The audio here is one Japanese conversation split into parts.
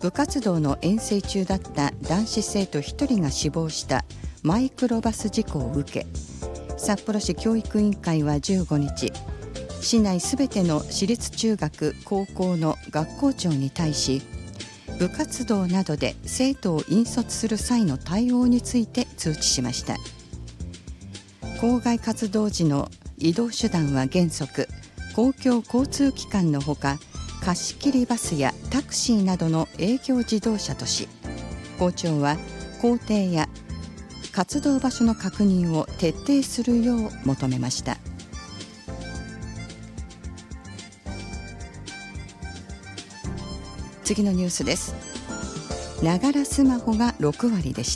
部活動の遠征中だった男子生徒1人が死亡したマイクロバス事故を受け、札幌市教育委員会は15日、市内すべての私立中学・高校の学校長に対し、部活動などで生徒を引率する際の対応について通知しました。校外活動時の移動手段は原則公共交通機関のほか、貸し切りバスやタクシーなどの営業自動車とし、校長は校庭や活動場所の確認を徹底するよう求めました。次のニュースです。ながらスマホが6割でした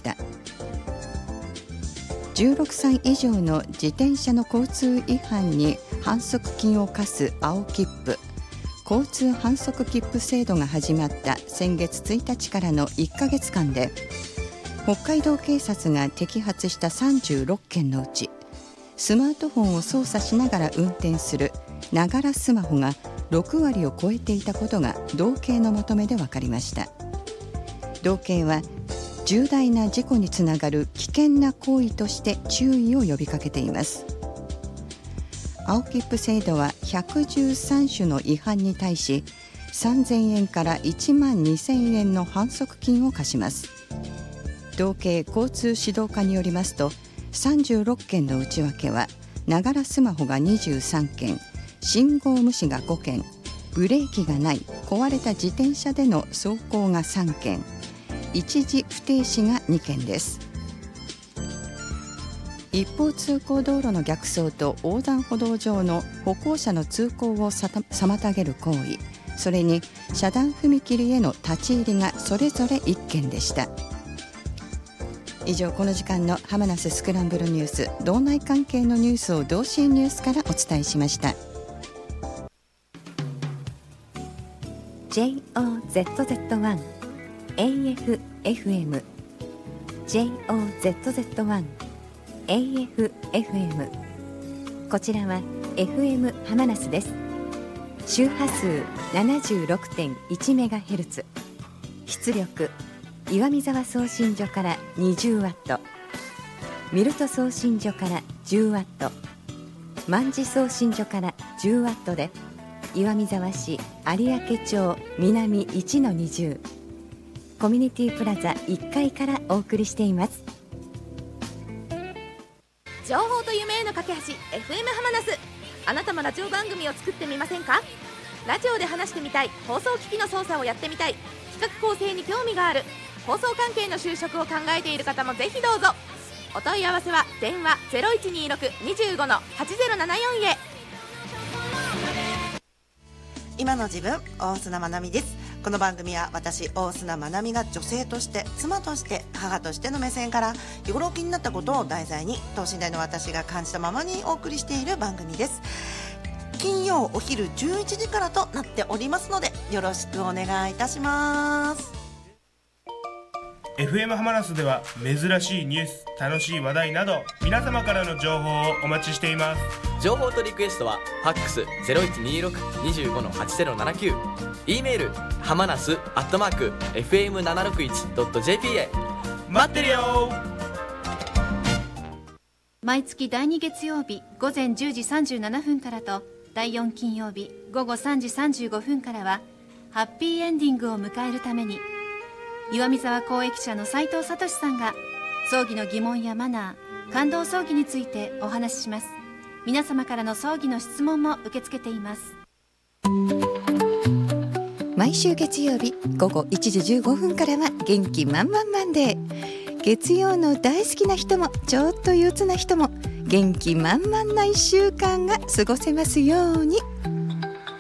。16歳以上の自転車の交通違反に反則金を課す青切符、交通反則切符制度が始まった先月1日からの1ヶ月間で、北海道警察が摘発した36件のうち、スマートフォンを操作しながら運転するながらスマホが6割を超えていたことが道警のまとめで分かりました。道警は重大な事故につながる危険な行為として注意を呼びかけています。青切符制度は113種の違反に対し3000円から1万2000円の反則金を課します。道警交通指導課によりますと、36件の内訳はながらスマホが23件、信号無視が5件、ブレーキがない壊れた自転車での走行が3件、一時不停止が2件です。一方通行道路の逆走と横断歩道上の歩行者の通行を妨げる行為、それに遮断踏切への立ち入りがそれぞれ1件でした。以上、この時間の浜那須スクランブルニュース、道内関係のニュースを同心ニュースからお伝えしました。 JOZZ1 AFFM JOZZ1 AFFM こちらは FM 浜那須です。周波数 76.1MHz、 出力岩見沢送信所から 20W、 ミルト送信所から 10W、 万事送信所から 10W で岩見沢市有明町南 1-20 コミュニティプラザ1階からお送りしています。 情報と夢への架け橋 FM 浜那須、あなたもラジオ番組を作ってみませんか？ラジオで話してみたい、放送機器の操作をやってみたい、企画構成に興味がある、放送関係の就職を考えている方もぜひどうぞ。お問い合わせは電話 0126-25-8074 へ。 今の自分、大砂まなみです。この番組は私大砂まなみが女性として、妻として、母としての目線から日頃気になったことを題材に等身大の私が感じたままにお送りしている番組です。金曜お昼11時からとなっておりますので、よろしくお願いいたします。 FM 浜那須では珍しいニュース、楽しい話題など皆様からの情報をお待ちしています。 情報とリクエストはファックス 0126-25-8079、 E メール浜那須@fm761.jp へ。 待ってるよ。 毎月第2月曜日午前10時37分からと第4金曜日午後3時35分からはハッピーエンディングを迎えるために、岩見沢公益社の斉藤聡さんが葬儀の疑問やマナー、感動葬儀についてお話しします。皆様からの葬儀の質問も受け付けています。 毎週月曜日午後1時15分からは元気満々マンデー。月曜の大好きな人もちょっと憂鬱な人も元気満々な1週間が過ごせますように。